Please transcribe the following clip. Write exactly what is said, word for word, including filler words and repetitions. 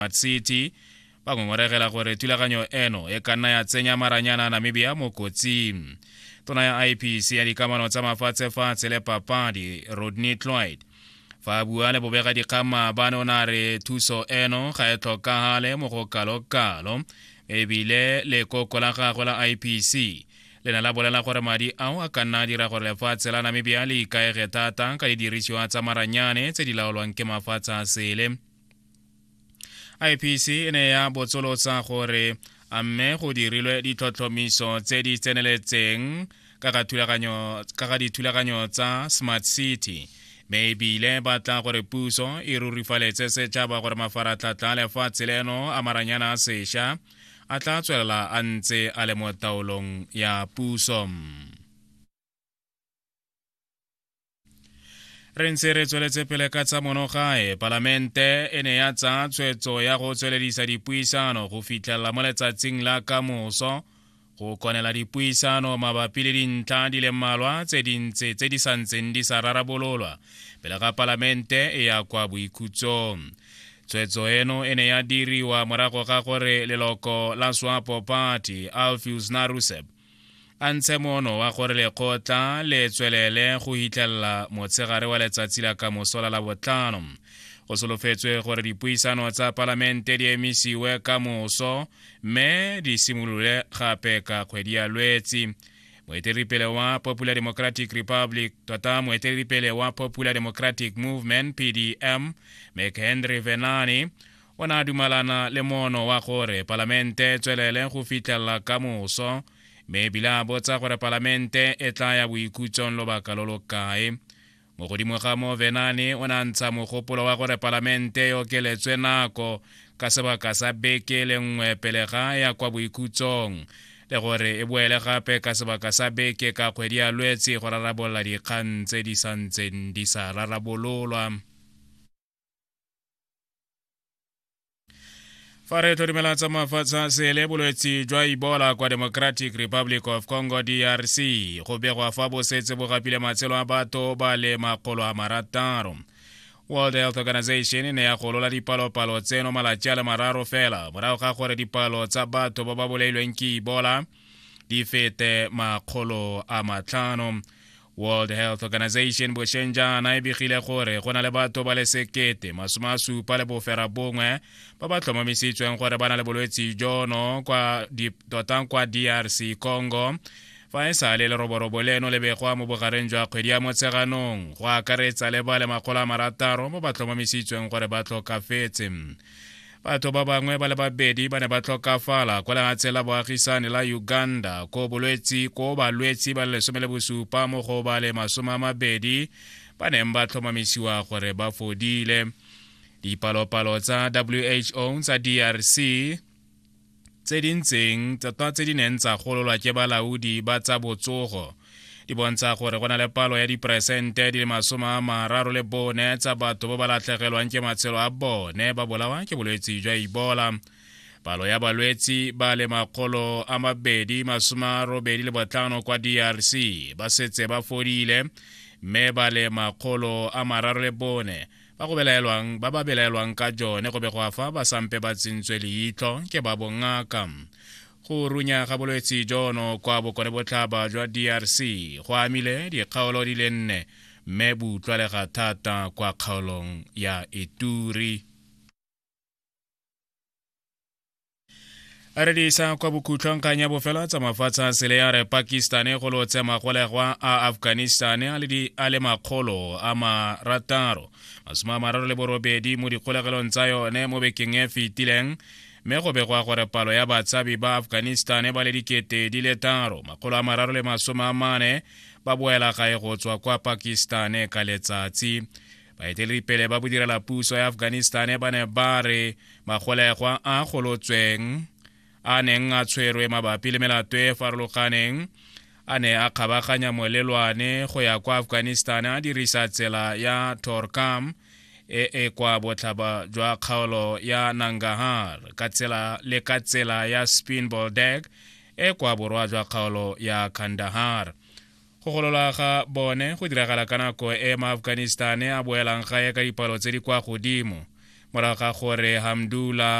City ba ngongoregela gore thulaganyo eno e ka nna ya tsenya maranyana Namibia mo kotsing. Tona ya I P C ya dikamano tsa mafatshe-fatshe le papadi Rodney Cloyd fa bua le bobega dikgama ba nona re thuso eno ga e tlhokagale mo go kalo-kalo ebile le koko la gagwe la I P C le na la bolela gore madi ao a ka nna dira gore lefatshe la Namibia le ikaege thata ka didirisiwa tsa maranyane tse di laolwang ke mafatshe a sele. I P C e ne ya botsolotsa gore a mme go dirilwe ditlhotlhomiso tse di tseneletseng ka ga dithulaganyo tsa Smart City mme ebile ba tla gore puso e rurifaletse setšhaba gore mafaratlhatlha lefatshe leno a maranyana a sešwa a tla tswelela a ntse a le mo taolong ya puso. Re ntse re tsweletse pele ka tsa monogae, Palamente e ne ya tsa tshwetso ya go tsweledisa dipuisano go fitlhelela mo letsatsing la kamoso go konela dipuisano mabapi le dintlha di le mmalwa tse dintse tse di santseng di sa rarabololwa pele ga Palamente e ya kwa boikhutsong. Tshwetso eno e ne ya diriwa morago ga gore leloko la SWAPO Party Alpheus Naruseb a ntshe mono wa gore lekgotla le tswelele go hitlhelela motshegare wa letsatsi la kamoso la labotlhano. Go solofetswe gore dipuisano tsa Palamente di emisiwe kamoso mme di simolole gape ka kgwedi ya Lwetsi. Moeteledipele wa Popular Democratic Republic tota moeteledipele wa Popular Democratic Movement P D M McHenry Venani o na dumalana le mono wa gore Palamente tswelele go fitlhelela kamoso mme ebile a botsa gore Palamente e tla ya boikhutsong lobaka lo lo kae. Mo godimo ga mo Venani o na ntsha mogopolo wa gore Palamente e okeletswe nako ka sebaka sa beke le nngwe pele ga ya kwa boikhutsong le gore e boele gape ka sebaka sa beke ka kgwedi ya Lwetsi go rarabolola dikgang tse di santseng di sa rarabololwa. Fa re tlhodimela tsa mafatshe a sele bolwetsi jwa Ebola kwa Democratic Republic of Congo D R C go begwa fa bo setse bo gapile matshelo a batho ba le makgolo a marataro. World Health Organization ne ya golola dipalopalo tseno malatsi a le mararo fela morago ga gore dipalo tsa batho ba ba bolailweng ke Ebola di fete makgolo a matlhano. World Health Organization bo shenjana e begile gore go na le batho ba le sekete masome a supa le bofera bongwe ba ba tlhomamisitsweng gore ba na le bolwetsi jono kwa tota kwa D R C Congo fa e sale le roborobo leno le begwa mo bogareng jwa kgwedi ya Motseganong go akaretsa le ba le makgolo a marataro mo ba tlhomamisitsweng gore ba tlhokafetse. Batho ba bangwe ba le babedi ba ne ba tlhokafala kwa lefatshe la boagisane la Uganda ko bolwetsi ko balwetsi ba le lesome le bosupa mo go ba le masome a mabedi ba neng ba tlhomamisiwa gore ba fodile. Dipalopalo tsa W H O tsa D R C tse dintseng tota tse di neng tsa gololwa ke balaodi ba tsa botsogo di bontsha gore go na le palo ya diperesente di le masome a mararo le bone tsa batho ba ba latlhegelwang ke matshelo a bone ba bolawa ke bolwetsi jwa Ebola. Palo ya balwetsi ba le makgolo a mabedi masome a robedi le botlhano kwa D R C ba setse ba fodile mme ba le makgolo a mararo le bone ba go belaelwang ba ba belaelwang ka jone go be go afa ba sampe ba tsentswe leitho ke ba bongaka. Go runya ga bolwetsi jono kwa bokone botlhaba jwa D R C go amile dikgaolo di le nne mme bo utlwalega thata kwa kgaolong ya Ituri. A re di sa kwa bokhutlhong kanya bofela tsa mafatshe a sele ya re Pakistan go lotse magolegwa a Afghanistan a le di a le makgolo a marataro masome a mararo le borobedi mo dikgolegelong tsa yone mo bekeng e fetileng mme go begwa gore palo ya batsabi ba Afghanistan ba le dikete di le taro makgolo a mararo le masome a mane ba boela gae go tswa kwa Pakistan ka letsatsi. Baeteledipele ba bodirela puso ya Afghanistan ba ne ba re magolegwa a golotsweng a neng a tshwerwe mabapi le melato e farologaneng a ne a kgabaganya molelwane go ya kwa Afghanistan a dirisa tsela ya Torkham e e kwa botlhaba jwa kgaolo ya Nangarhar ka tsela le ka tsela ya Spinboldag e kwa borwa jwa kgaolo ya Kandahar. Go golola ga bone go diragala ka nako e ma Afghanistan a boelang gae ka dipalo tse di kwa godimo morago ga gore Hamdullah